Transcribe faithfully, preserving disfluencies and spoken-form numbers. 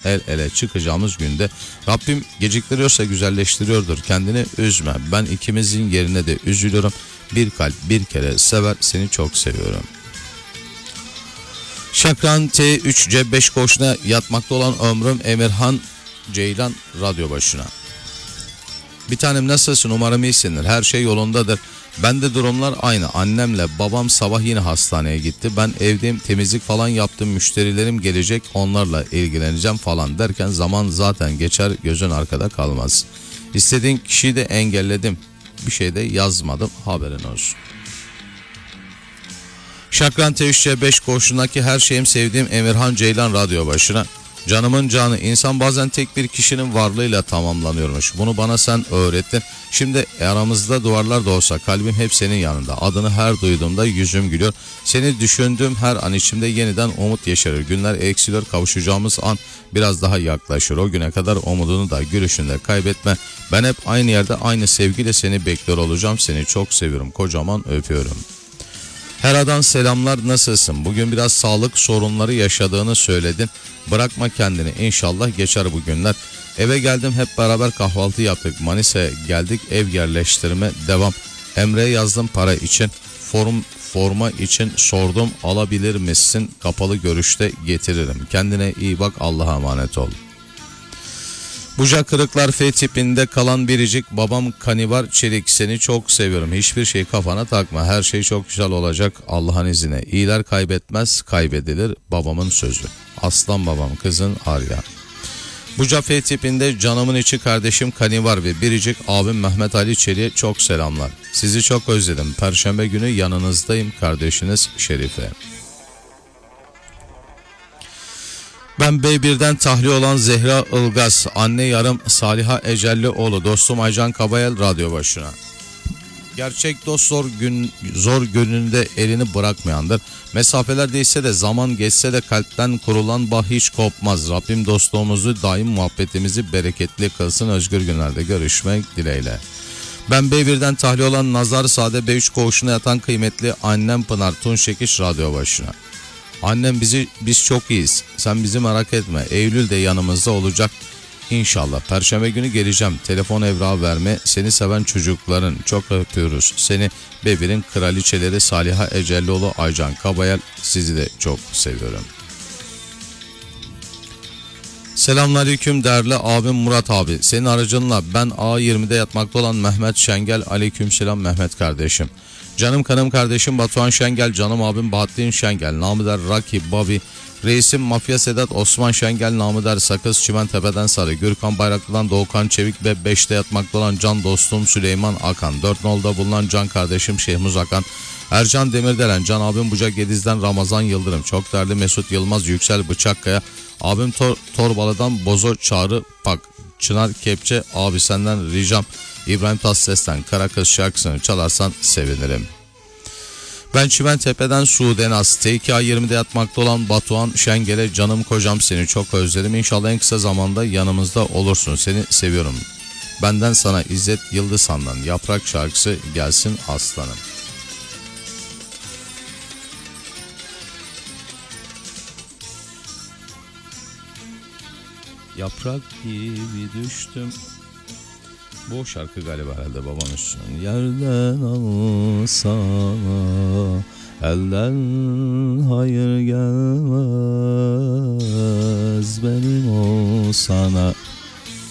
el ele çıkacağımız günde Rabbim geciktiriyorsa güzelleştiriyordur. Kendini üzme. Ben ikimizin yerine de üzülüyorum. Bir kalp bir kere sever, seni çok seviyorum. Şakran T üç C beş koşuna yatmakta olan ömrüm Emirhan Ceylan radyo başına. Bir tanem nasılsın, umarım iyisindir, her şey yolundadır. Ben de durumlar aynı. Annemle babam sabah yine hastaneye gitti. Ben evdeyim, temizlik falan yaptım, müşterilerim gelecek, onlarla ilgileneceğim falan derken zaman zaten geçer, gözün arkada kalmaz. İstediğin kişiyi de engelledim, bir şey de yazmadım, haberin olsun. Şakran T üç C beş koşundaki her şeyim sevdiğim Emirhan Ceylan radyo başına. Canımın canı, insan bazen tek bir kişinin varlığıyla tamamlanıyormuş. Bunu bana sen öğrettin. Şimdi aramızda duvarlar da olsa kalbim hep senin yanında. Adını her duyduğumda yüzüm gülüyor. Seni düşündüğüm her an içimde yeniden umut yeşerir. Günler eksiliyor, kavuşacağımız an biraz daha yaklaşır. O güne kadar umudunu da gülüşünü de kaybetme. Ben hep aynı yerde aynı sevgiyle seni bekliyor olacağım. Seni çok seviyorum. Kocaman öpüyorum. Hera'dan selamlar, nasılsın? Bugün biraz sağlık sorunları yaşadığını söyledin. Bırakma kendini, inşallah geçer bu günler. Eve geldim, hep beraber kahvaltı yaptık. Manisa'ya geldik, ev yerleştirme devam. Emre'ye yazdım para için. Form, forma için sordum, alabilir misin? Kapalı görüşte getiririm. Kendine iyi bak, Allah'a emanet ol. Buca Kırıklar F tipinde kalan biricik babam Kanivar Çelik, seni çok seviyorum. Hiçbir şey kafana takma. Her şey çok güzel olacak Allah'ın izniyle. İyiler kaybetmez, kaybedilir, babamın sözü. Aslan babam, kızın Arya. Buca F tipinde canımın içi kardeşim Kanivar ve biricik abim Mehmet Ali Çelik'e çok selamlar. Sizi çok özledim. Perşembe günü yanınızdayım, kardeşiniz Şerife. Ben B bir'den tahliye olan Zehra Ilgaz, anne yarım Saliha Ecellioğlu, dostum Aycan Kabayel radyo başına. Gerçek dost zor gün zor gününde elini bırakmayandır. Mesafeler değişse de, zaman geçse de kalpten kurulan bağ hiç kopmaz. Rabbim dostluğumuzu, daim muhabbetimizi bereketli kılsın. Özgür günlerde görüşmek dileğiyle. Ben B bir'den tahliye olan Nazar Sade B üç koğuşuna yatan kıymetli annem Pınar Tunçekiş radyo başına. Annem bizi biz çok iyiyiz. Sen bizi merak etme. Eylül de yanımızda olacak. İnşallah. Perşembe günü geleceğim. Telefon evrağı verme. Seni seven çocukların. Çok öpüyoruz. Seni B bir'in kraliçeleri Saliha Ecellioğlu, Aycan Kabayel. Sizi de çok seviyorum. Selamünaleyküm değerli abim Murat abi. Senin aracınla ben A yirmi'de yatmakta olan Mehmet Şengel. Aleykümselam Mehmet kardeşim. Canım kanım kardeşim Batuhan Şengel, canım abim Bahattin Şengel, namı der Rocky Bobby, reisim Mafya Sedat Osman Şengel, namı der Sakız Çimentepe'den Sarı, Gürkan Bayraklı'dan Doğukan Çevik ve beşte yatmakta olan can dostum Süleyman Akan, dört nolda bulunan can kardeşim Şehmuz Akan, Ercan Demirdelen, can abim Bucak Gediz'den Ramazan Yıldırım, çok değerli Mesut Yılmaz, Yüksel Bıçakkaya, abim Tor Torbalı'dan Bozo Çağrı Pak, Çınar Kepçe, abi senden ricam İbrahim Tatlıses'ten Kara Kız şarkısını çalarsan sevinirim. Ben Çimentepe'den Sude Naz, T iki A yirmi'de yatmakta olan Batuhan Şengel'e, canım kocam seni çok özledim. İnşallah en kısa zamanda yanımızda olursun. Seni seviyorum. Benden sana İzzet Yıldızhan'dan Yaprak şarkısı gelsin aslanım. Yaprak gibi düştüm. Bu şarkı galiba herhalde babam üstüne. Yerden alsana, elden hayır gelmez, benim olsana.